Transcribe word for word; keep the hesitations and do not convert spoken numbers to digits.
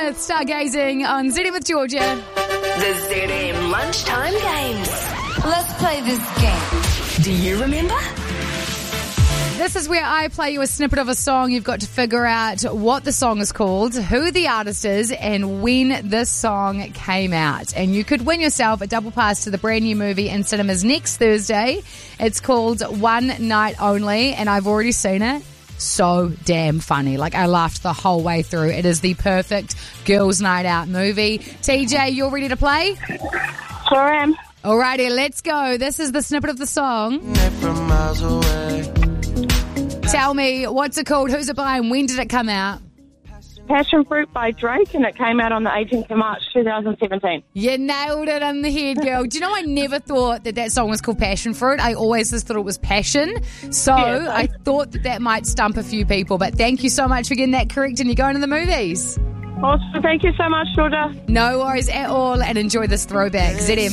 Smith, stargazing on Z M with Georgia. The Z M Lunchtime Games. Let's play this game. Do you remember? This is where I play you a snippet of a song. You've got to figure out what the song is called, who the artist is, and when this song came out. And you could win yourself a double pass to the brand new movie in cinemas next Thursday. It's called One Night Only, and I've already seen it. So damn funny. Like, I laughed the whole way through. It is the perfect girls' night out movie. T J, you're ready to play? Sure am. Alrighty, let's go. This is the snippet of the song. From miles away. Tell me, what's it called? Who's it by? And when did it come out? Passion Fruit by Drake, and it came out on the eighteenth of March twenty seventeen. You nailed it on the head, girl. Do you know, I never thought that that song was called Passion Fruit. I always just thought it was Passion. So Yeah, I thought that that might stump a few people. But thank you so much for getting that correct, and you're going to the movies. Awesome. Thank you so much, Georgia. No worries at all, and enjoy this throwback. Z M.